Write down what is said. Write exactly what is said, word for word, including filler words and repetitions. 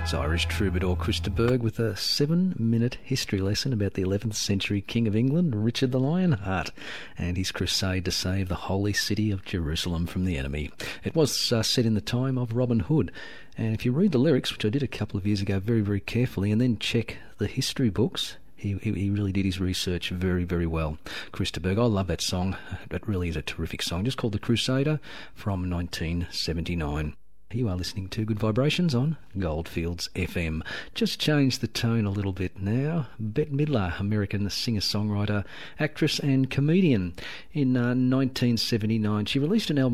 Irish troubadour Chris de Burgh with a seven-minute history lesson about the eleventh century King of England, Richard the Lionheart, and his crusade to save the holy city of Jerusalem from the enemy. It was uh, set in the time of Robin Hood, and if you read the lyrics, which I did a couple of years ago very, very carefully, and then check the history books, He, he he really did his research very, very well. Chris de Burgh, I love that song. It really is a terrific song, just called The Crusader from nineteen seventy-nine. You are listening to Good Vibrations on Goldfields F M. Just change the tone a little bit now. Bette Midler, American singer-songwriter, actress and comedian. In uh, nineteen seventy-nine, she released an album